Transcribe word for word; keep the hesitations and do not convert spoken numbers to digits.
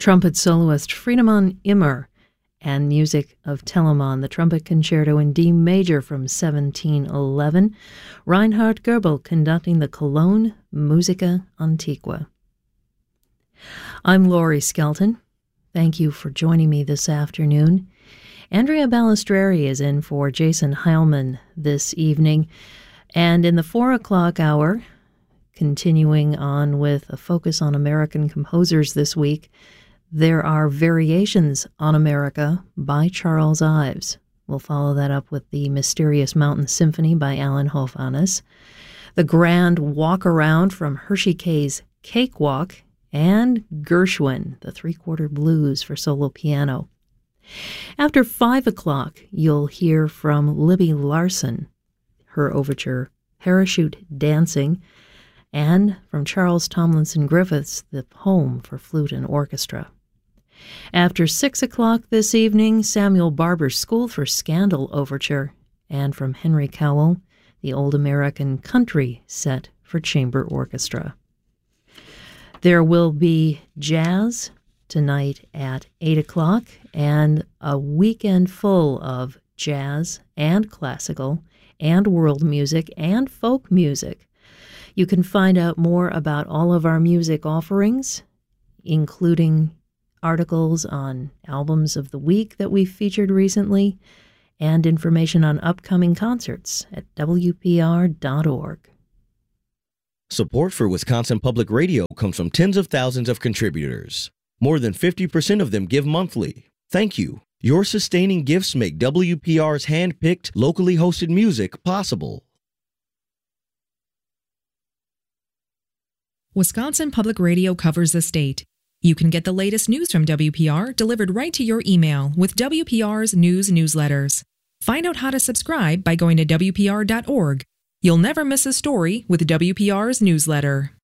trumpet soloist Friedemann Immer, and music of Telemann, the trumpet concerto in D major from seventeen eleven. Reinhard Goebel conducting the Cologne Musica Antiqua. I'm Laurie Skelton. Thank you for joining me this afternoon. Andrea Balistreri is in for Jason Heilman this evening. And in the four o'clock hour, continuing on with a focus on American composers this week, there are Variations on America by Charles Ives. We'll follow that up with the Mysterious Mountain Symphony by Alan Hovhannes, the Grand Walk Around from Hershey Kay's Cakewalk, and Gershwin, the Three-Quarter Blues for solo piano. After five o'clock, you'll hear from Libby Larson, her overture, Parachute Dancing, and from Charles Tomlinson Griffiths, the poem for flute and orchestra. After six o'clock this evening, Samuel Barber's School for Scandal overture, and from Henry Cowell, the Old American Country set for chamber orchestra. There will be jazz tonight at eight o'clock, and a weekend full of jazz and classical and world music and folk music. You can find out more about all of our music offerings, including articles on albums of the week that we've featured recently, and information on upcoming concerts at W P R dot org. Support for Wisconsin Public Radio comes from tens of thousands of contributors. More than fifty percent of them give monthly. Thank you. Your sustaining gifts make W P R's hand-picked, locally hosted music possible. Wisconsin Public Radio covers the state. You can get the latest news from W P R delivered right to your email with W P R's news newsletters. Find out how to subscribe by going to W P R dot org. You'll never miss a story with W P R's newsletter.